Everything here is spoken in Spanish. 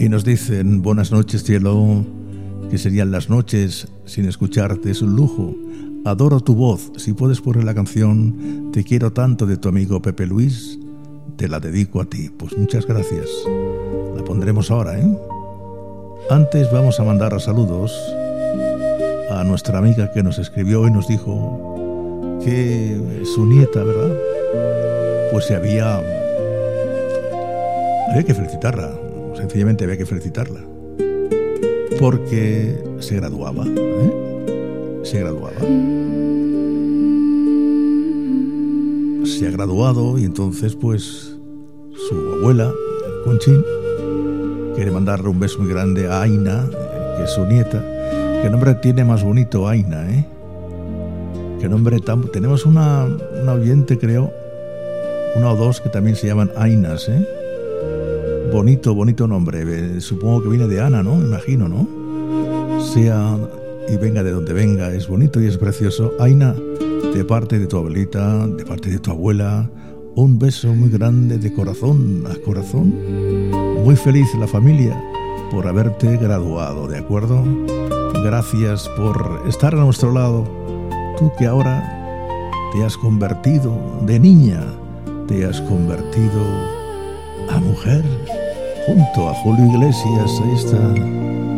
Y nos dicen: buenas noches, cielo. Que serían las noches sin escucharte, es un lujo. Adoro tu voz. Si puedes poner la canción Te quiero tanto de tu amigo Pepe Luis, te la dedico a ti. Pues muchas gracias. La pondremos ahora, ¿eh? Antes vamos a mandar saludos a nuestra amiga que nos escribió y nos dijo que su nieta, ¿verdad? Pues había que felicitarla. Sencillamente había que felicitarla. Porque se graduaba, ¿eh? Se graduaba. Se ha graduado y entonces pues su abuela, Conchín, quiere mandarle un beso muy grande a Aina, que es su nieta. ¿Qué nombre tiene más bonito, Aina, eh? ¿Qué nombre tan... Tenemos una oyente, creo, una o dos que también se llaman Ainas, ¿eh? Bonito nombre. Supongo que viene de Ana, ¿no? Me imagino, ¿no? Sea y venga de donde venga, es bonito y es precioso. Aina, de parte de tu abuelita, de parte de tu abuela, un beso muy grande de corazón a corazón. Muy feliz la familia por haberte graduado, ¿de acuerdo? Gracias por estar a nuestro lado. Tú que ahora te has convertido de niña, te has convertido a mujer. Junto a Julio Iglesias, ahí está.